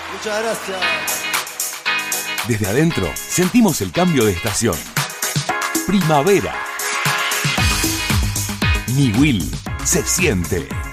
Muchas gracias. Desde adentro sentimos el cambio de estación. Primavera. Niwil se siente.